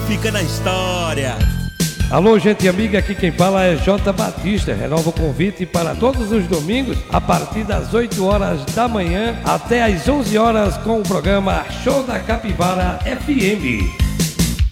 fica na história. Alô, gente amiga, aqui quem fala é J. Batista. Renova o convite para todos os domingos, a partir das 8 horas da manhã até as 11 horas com o programa Show da Capivara FM.